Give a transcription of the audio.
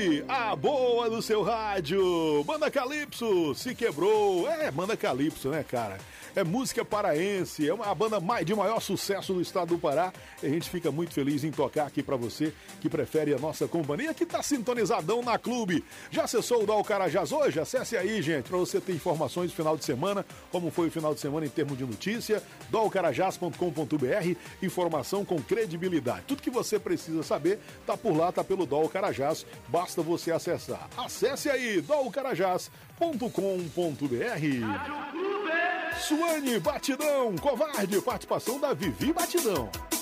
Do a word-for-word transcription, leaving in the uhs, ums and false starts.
Suane, a boa do seu rádio. Banda Calypso, se quebrou. É, Banda Calypso, né, cara? É música paraense, é uma banda de maior sucesso do estado do Pará. E a gente fica muito feliz em tocar aqui pra você que prefere a nossa companhia, que tá sintonizadão na Clube. Já acessou o Dol Carajás hoje? Acesse aí, gente, pra você ter informações do final de semana, como foi o final de semana em termos de notícia. dol carajás ponto com ponto b r, informação com credibilidade. Tudo que você precisa saber tá por lá, tá pelo Dol Carajás. Basta você acessar. Acesse aí, dol carajás ponto com ponto b r. Suane Batidão, Covarde, participação da Vivi Batidão.